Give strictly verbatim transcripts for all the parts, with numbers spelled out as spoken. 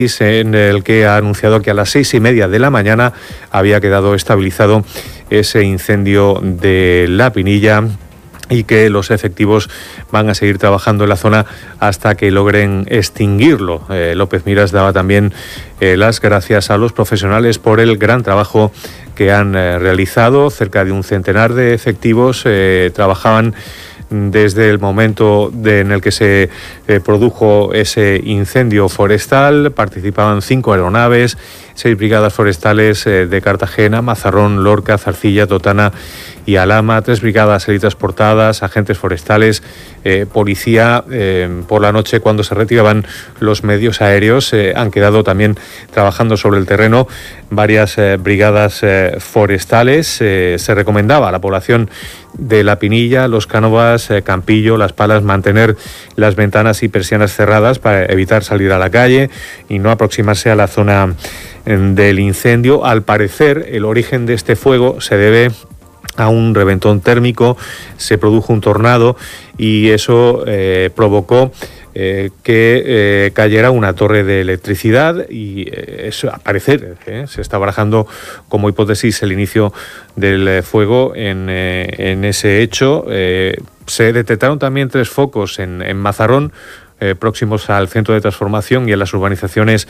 en el que ha anunciado que a las seis y media de la mañana había quedado estabilizado ese incendio de La Pinilla y que los efectivos van a seguir trabajando en la zona hasta que logren extinguirlo. Eh, López Miras daba también eh, las gracias a los profesionales por el gran trabajo que han eh, realizado. Cerca de un centenar de efectivos eh, trabajaban desde el momento de, en el que se eh, produjo ese incendio forestal. Participaban cinco aeronaves, seis brigadas forestales eh, de Cartagena, Mazarrón, Lorca, Zarcilla, Totana y Alhama, tres brigadas helitransportadas, agentes forestales, eh, policía. Eh, por la noche, cuando se retiraban los medios aéreos, eh, han quedado también trabajando sobre el terreno varias eh, brigadas eh, forestales. Eh, se recomendaba a la población de La Pinilla, Los Cánovas, eh, Campillo, Las Palas, mantener las ventanas y persianas cerradas para evitar salir a la calle y no aproximarse a la zona eh, del incendio. Al parecer, el origen de este fuego se debe a un reventón térmico, se produjo un tornado y eso eh, provocó Eh, que eh, cayera una torre de electricidad y eh, eso, al parecer, eh, se está barajando como hipótesis el inicio del eh, fuego en, eh, en ese hecho. Eh, se detectaron también tres focos en, en Mazarrón, eh, próximos al centro de transformación y en las urbanizaciones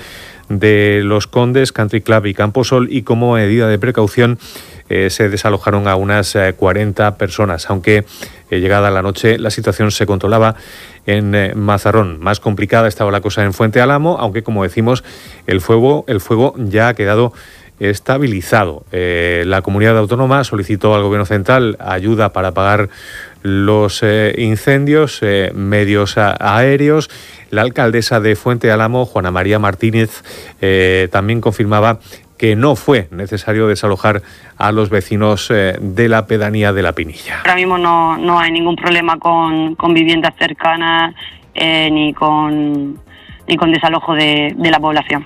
de Los Condes, Country Club y Camposol, y como medida de precaución eh, se desalojaron a unas eh, cuarenta personas, aunque eh, llegada la noche la situación se controlaba en eh, Mazarrón. Más complicada estaba la cosa en Fuente Álamo, aunque, como decimos, el fuego, el fuego ya ha quedado estabilizado. Eh, la comunidad autónoma solicitó al Gobierno central ayuda para apagar los eh, incendios, eh, medios a, aéreos. La alcaldesa de Fuente Álamo, Juana María Martínez, eh, también confirmaba que no fue necesario desalojar a los vecinos eh, de la pedanía de La Pinilla. Ahora mismo no, no hay ningún problema con, con viviendas cercanas eh, ni con ni con desalojo de, de la población.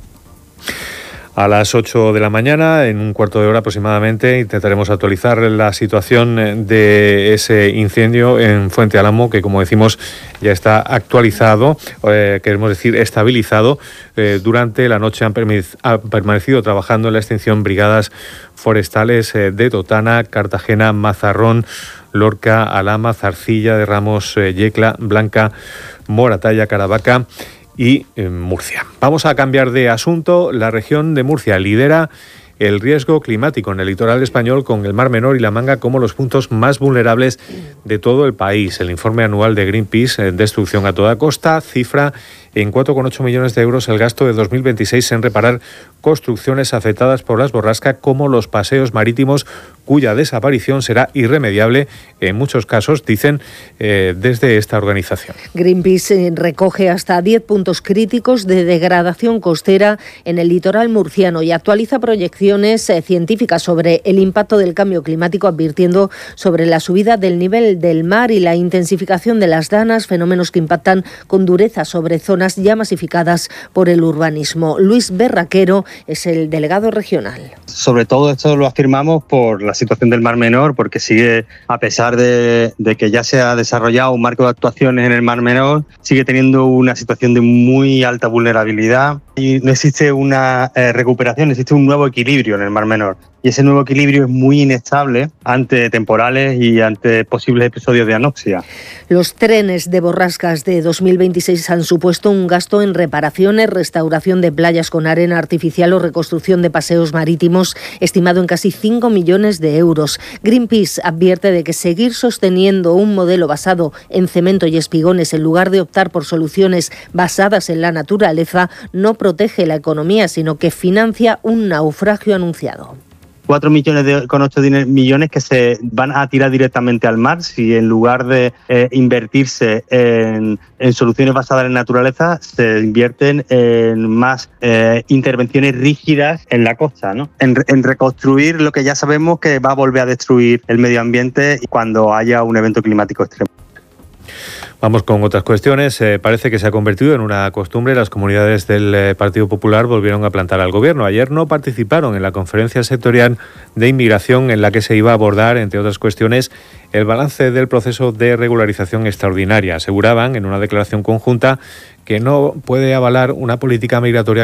A las ocho de la mañana, en un cuarto de hora aproximadamente, intentaremos actualizar la situación de ese incendio en Fuente Álamo, que, como decimos, ya está actualizado, eh, queremos decir estabilizado. Eh, durante la noche han, permi- han permanecido trabajando en la extinción brigadas forestales eh, de Totana, Cartagena, Mazarrón, Lorca, Alhama, Zarcilla de Ramos, eh, Yecla, Blanca, Moratalla, Caravaca y en Murcia. Vamos a cambiar de asunto. La región de Murcia lidera el riesgo climático en el litoral español, con el Mar Menor y la Manga como los puntos más vulnerables de todo el país. El informe anual de Greenpeace, Destrucción a toda costa, cifra en cuatro coma ocho millones de euros el gasto de dos mil veintiséis en reparar construcciones afectadas por las borrascas, como los paseos marítimos, cuya desaparición será irremediable en muchos casos, dicen eh, desde esta organización. Greenpeace recoge hasta diez puntos críticos de degradación costera en el litoral murciano y actualiza proyecciones eh, científicas sobre el impacto del cambio climático, advirtiendo sobre la subida del nivel del mar y la intensificación de las danas, fenómenos que impactan con dureza sobre zonas ya masificadas por el urbanismo. Luis Berraquero es el delegado regional. Sobre todo esto lo afirmamos por la situación del Mar Menor, porque sigue, a pesar de, de que ya se ha desarrollado un marco de actuaciones en el Mar Menor, sigue teniendo una situación de muy alta vulnerabilidad y no existe una eh, recuperación, existe un nuevo equilibrio en el Mar Menor. Y ese nuevo equilibrio es muy inestable ante temporales y ante posibles episodios de anoxia. Los trenes de borrascas de dos mil veintiséis han supuesto un gasto en reparaciones, restauración de playas con arena artificial o reconstrucción de paseos marítimos estimado en casi cinco millones de euros. Greenpeace advierte de que seguir sosteniendo un modelo basado en cemento y espigones en lugar de optar por soluciones basadas en la naturaleza no protege la economía, sino que financia un naufragio anunciado. cuatro millones con ocho millones que se van a tirar directamente al mar si en lugar de eh, invertirse en, en soluciones basadas en naturaleza se invierten en más eh, intervenciones rígidas en la costa, ¿no? En, en reconstruir lo que ya sabemos que va a volver a destruir el medio ambiente cuando haya un evento climático extremo. Vamos con otras cuestiones. Eh, parece que se ha convertido en una costumbre. Las comunidades del eh, Partido Popular volvieron a plantar al Gobierno. Ayer no participaron en la conferencia sectorial de inmigración, en la que se iba a abordar, entre otras cuestiones, el balance del proceso de regularización extraordinaria. Aseguraban en una declaración conjunta que no puede avalar una política migratoria